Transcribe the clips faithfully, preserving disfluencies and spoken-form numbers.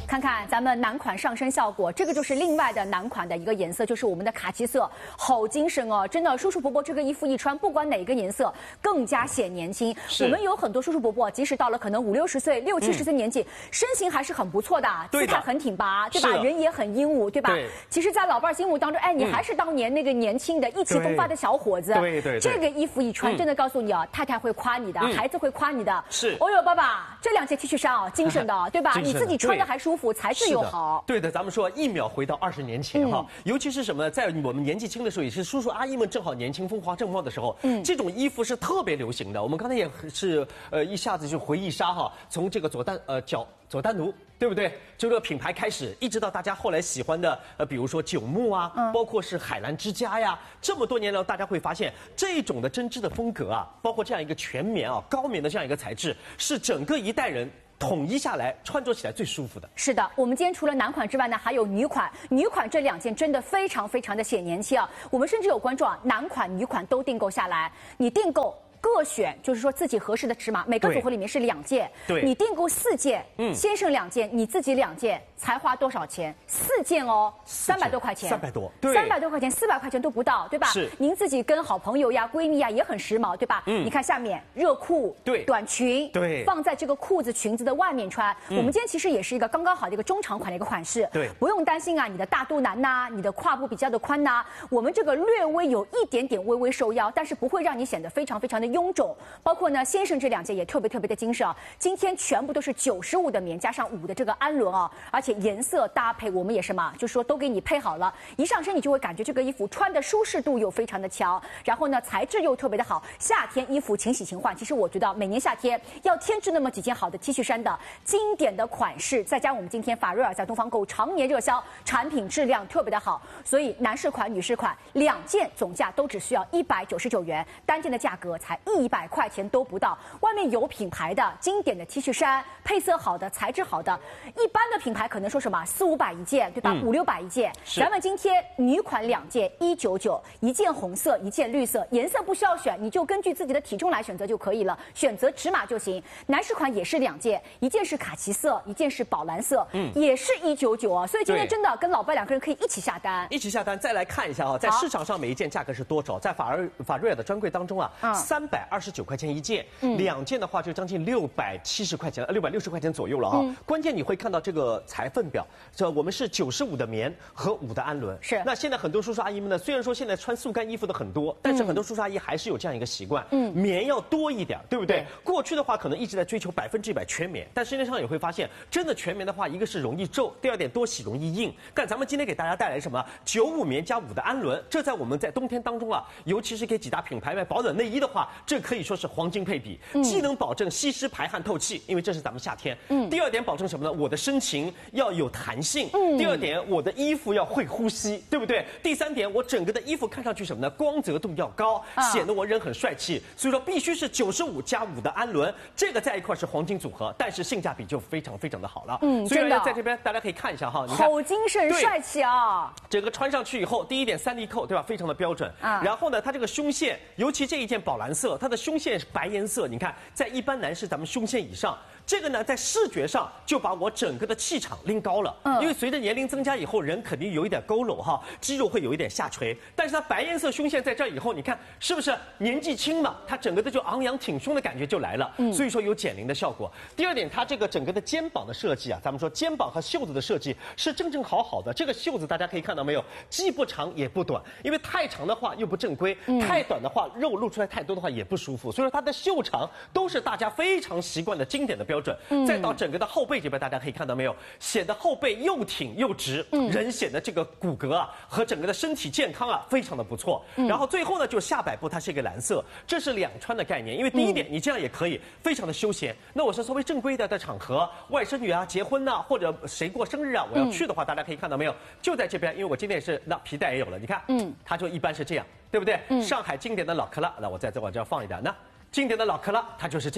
看看咱们男款上身效果，这个就是另外的男款的一个颜色，就是我们的卡其色，好精神哦！真的，叔叔伯伯这个衣服一穿，不管哪个颜色，更加显年轻。我们有很多叔叔伯伯，即使到了可能五六十岁、六七十岁年纪，嗯、身形还是很不错的，姿态很挺拔，对吧？人也很英武，对吧？对其实，在老伴儿心目当中，哎，你还是当年那个年轻的、意气风发的小伙子。 对对。 这个衣服一穿，真的告诉你啊，太太会夸你的，孩子会夸你的。 是。 哦呦，爸爸，这两件 T 恤衫啊，精神的，对吧？你自己穿的还舒服，材质又好。 对的，咱们说一秒回到二十年前哈，尤其是什么呢？在我们年纪轻的时候，也是叔叔阿姨们正好年轻、风华正茂的时候，嗯，这种衣服是特别流行的。我们刚才也是呃一下子就回忆杀哈，从这个佐丹呃脚。佐丹奴，对不对？这个品牌开始，一直到大家后来喜欢的，呃，比如说九牧啊，嗯、包括是海澜之家呀，这么多年了，大家会发现这种的针织的风格啊，包括这样一个全棉啊、高棉的这样一个材质，是整个一代人统一下来穿着起来最舒服的。 是的，我们今天除了男款之外呢，还有女款。女款这两件真的非常非常的显年轻啊！我们甚至有观众啊，男款、女款都订购下来，你订购。各选就是说自己合适的尺码，每个组合里面是两件。对，你订购四件，嗯，先生两件，你自己两件，才花多少钱？四件哦，三百多块钱。 三百多，对， 三百多块钱，四百块钱都不到，对吧？是。您自己跟好朋友呀、闺蜜呀也很时髦，对吧？嗯。你看下面热裤，对，短裙，对，放在这个裤子、裙子的外面穿。嗯、我们今天其实也是一个刚刚好的一个中长款的一个款式，对，不用担心啊，你的大肚腩呐、啊，你的胯部比较的宽呐、啊，我们这个略微有一点点微微收腰，但是不会让你显得非常非常的臃肿，包括呢，先生这两件也特别特别的精神啊。今天全部都是九十五的棉加上五的这个氨纶啊，而且颜色搭配我们也是嘛，就是说都给你配好了，一上身你就会感觉这个衣服穿的舒适度又非常的强，然后呢材质又特别的好。夏天衣服勤洗勤换，其实我觉得每年夏天要添置那么几件好的 T 恤衫的经典的款式，再加上我们今天法瑞尔在东方购常年热销，产品质量特别的好，所以男士款、女士款两件总价都只需要一百九十九元，单件的价格才一百块钱都不到。外面有品牌的经典的 T 恤衫，配色好的，材质好的，一般的品牌可能说什么四五百一件，对吧？嗯、五六百一件。咱们今天女款两件一九九，一件红色，一件绿色，颜色不需要选，你就根据自己的体重来选择就可以了，选择尺码就行。男士款也是两件，一件是卡其色，一件是宝蓝色，嗯，也是一九九啊。所以今天真的跟老伴两个人可以一起下单， 一起下单。再来看一下啊，在市场上每一件价格是多少？在法尔法瑞尔的专柜当中啊，三百二十九块钱一件，嗯、两件的话就将近六百七十块钱，六百六十块钱左右了啊。嗯、关键你会看到这个裁分表，这我们是九十五的棉和五的氨纶。是。那现在很多叔叔阿姨们呢，虽然说现在穿速干衣服的很多，但是很多叔叔阿姨还是有这样一个习惯，嗯，棉要多一点，对不对？对。过去的话可能一直在追求百分之一百全棉，但实际上也会发现，真的全棉的话，一个是容易皱，第二点多洗容易硬。但咱们今天给大家带来什么？九五棉加五的氨纶，这在我们在冬天当中啊，尤其是给几大品牌卖保暖内衣的话，这可以说是黄金配比，嗯、既能保证吸湿排汗透气，因为这是咱们夏天。嗯。第二点保证什么呢？我的身形要有弹性。嗯。第二点，我的衣服要会呼吸，对不对？第三点，我整个的衣服看上去什么呢？光泽度要高，显得我人很帅气。所以说必须是九十五加五的氨纶，这个在一块是黄金组合，但是性价比就非常非常的好了。嗯，所以呢，在这边大家可以看一下哈，你看好精神帅气啊！ 整个穿上去以后，第一点三粒扣，对吧？非常的标准。啊。然后呢，它这个胸线，尤其这一件宝蓝色，它的胸线是白颜色，你看，在一般男士咱们胸线以上。这个呢，在视觉上就把我整个的气场拎高了。嗯，因为随着年龄增加以后，人肯定有一点佝偻哈，肌肉会有一点下垂。但是它白颜色胸线在这儿以后，你看是不是年纪轻嘛？它整个的就昂扬挺胸的感觉就来了。嗯，所以说有减龄的效果。第二点，它这个整个的肩膀的设计啊，咱们说肩膀和袖子的设计是正正好好的。这个袖子大家可以看到没有，既不长也不短，因为太长的话又不正规，嗯、太短的话肉露出来太多的话也不舒服。所以说它的袖长都是大家非常习惯的经典的标准。嗯、再到整个的后背这边，大家可以看到没有，显得后背又挺又直，嗯、人显得这个骨骼啊和整个的身体健康啊非常的不错。嗯、然后最后呢，就是下摆部它是一个蓝色，这是两穿的概念。因为第一点，嗯、你这样也可以，非常的休闲。那我是稍微正规的的场合，外甥女啊结婚呐、啊，或者谁过生日啊，我要去的话，嗯、大家可以看到没有，就在这边。因为我今天也是那皮带也有了，你看，嗯，它就一般是这样，对不对？嗯、上海经典的老克拉，那我再再往这儿放一点呢。经典的老克拉，它就是这样。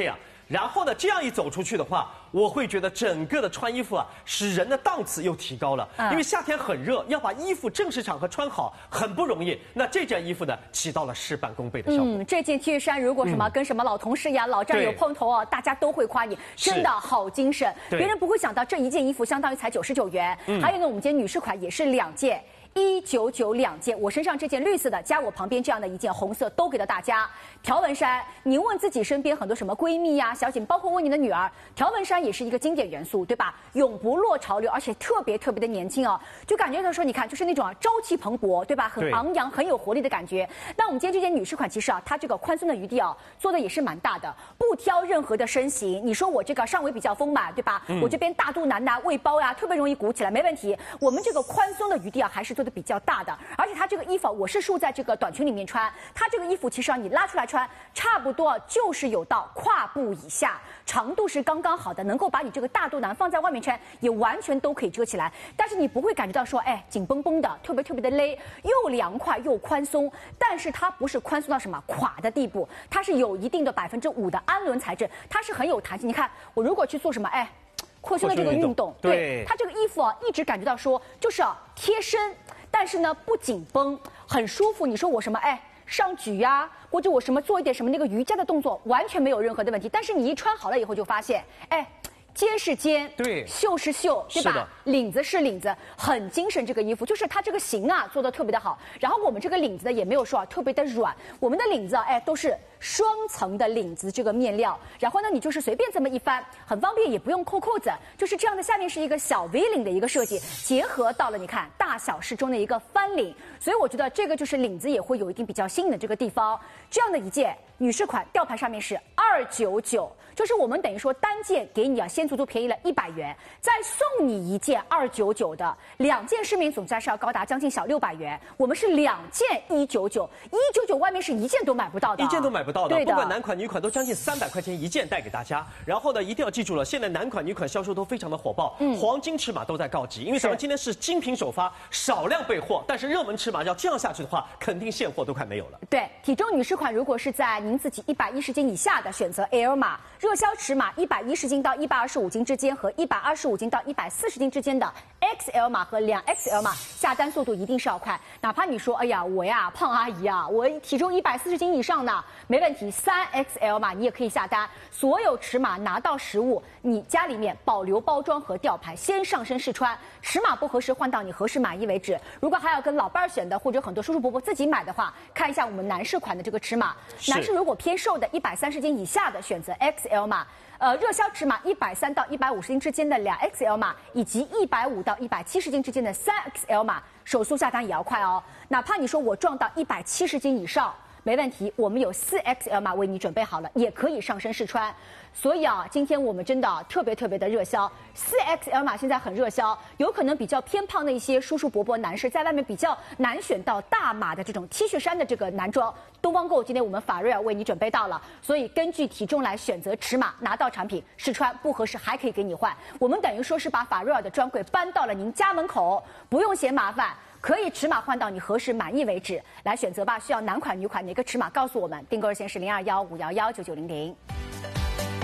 然后呢，这样一走出去的话，我会觉得整个的穿衣服啊，使人的档次又提高了。嗯、因为夏天很热，要把衣服正式场合穿好很不容易。那这件衣服呢，起到了事半功倍的效果。嗯， 这件 T 恤衫如果什么、嗯、跟什么老同事呀、老战友碰头啊，大家都会夸你，真的好精神。别人不会想到这一件衣服相当于才九十九元。嗯、还有呢，我们今天女士款也是两件。一九九两件，我身上这件绿色的，加我旁边这样的一件红色，都给到大家。条纹衫，您问自己身边很多什么闺蜜呀、啊、小姐，包括问你的女儿，条纹衫也是一个经典元素，对吧？永不落潮流，而且特别特别的年轻哦，就感觉到说，你看，就是那种啊朝气蓬勃，对吧？很昂扬、很有活力的感觉。那我们今天这件女士款，其实啊，它这个宽松的余地啊，做的也是蛮大的，不挑任何的身形。你说我这个上围比较丰满，对吧？嗯、我这边大肚腩呐、胃包呀、啊，特别容易鼓起来，没问题。我们这个宽松的余地啊，还是做的比较大的，而且它这个衣服我是束在这个短裙里面穿，它这个衣服其实啊你拉出来穿，差不多就是有到胯部以下，长度是刚刚好的，能够把你这个大肚腩放在外面穿，也完全都可以遮起来。但是你不会感觉到说，哎，紧绷绷的，特别特别的勒，又凉快又宽松。但是它不是宽松到什么垮的地步，它是有一定的百分之五的氨纶材质，它是很有弹性。你看我如果去做什么，哎。扩胸的这个运动，对, 对它这个衣服啊，一直感觉到说就是啊贴身，但是呢不紧绷，很舒服。你说我什么哎上举呀、啊，或者我什么做一点什么那个瑜伽的动作，完全没有任何的问题。但是你一穿好了以后就发现，哎。肩是肩， 对， 袖是袖，对吧？领子是领子，很精神。这个衣服就是它这个型啊做的特别的好。然后我们这个领子呢也没有说啊特别的软，我们的领子啊哎都是双层的领子这个面料。然后呢你就是随便这么一翻，很方便，也不用扣扣子，就是这样的。下面是一个小 V 领的一个设计，结合到了你看大小适中的一个翻领，所以我觉得这个就是领子也会有一定比较新颖的这个地方。这样的一件女士款，吊牌上面是二九九，就是我们等于说单件给你啊先足足便宜了一百元，再送你一件二九九的，两件市面总价是要高达将近小六百元，我们是两件一九九，一九九外面是一件都买不到的， 一件都买不到的，不管男款女款都将近三百块钱一件带给大家。然后呢，一定要记住了，现在男款女款销售都非常的火爆，嗯，黄金尺码都在告急，因为咱们今天是精品首发，少量备货，但是热门尺码要这样下去的话，肯定现货都快没有了。 对，体重女士款如果是在您自己一百一十斤以下的，选择 L 码，热销尺码一百一十斤到一百二十五斤之间和一百二十五斤到一百四十斤之间的 X L 码和两 X L 码，下单速度一定是要快。哪怕你说，哎呀，我呀胖阿姨啊，我体重一百四十斤以上的，没问题，三 X L 码你也可以下单。所有尺码拿到实物，你家里面保留包装和吊牌，先上身试穿，尺码不合适换到你合适满意为止。如果还要跟老伴儿选的，或者很多叔叔伯伯自己买的话，看一下我们男士款的这个尺码。男士如果偏瘦的，一百三十斤以下的，选择 X L 码。呃，热销尺码一百三到一百五十斤之间的两 X L 码，以及一百五到一百七十斤之间的三 X L 码，手速下单也要快哦。哪怕你说我撞到一百七十斤以上，没问题，我们有四 X L 码为你准备好了，也可以上身试穿。所以啊，今天我们真的、啊、特别特别的热销，四 X L 码现在很热销，有可能比较偏胖的一些叔叔伯伯男士，在外面比较难选到大码的这种 T 恤衫的这个男装，东方购今天我们法瑞尔为你准备到了，所以根据体重来选择尺码，拿到产品试穿，不合适还可以给你换。我们等于说是把法瑞尔的专柜搬到了您家门口，不用嫌麻烦。可以尺码换到你合适满意为止，来选择吧。需要男款女款哪个尺码？告诉我们。订购热线是零二幺五幺幺九九零零。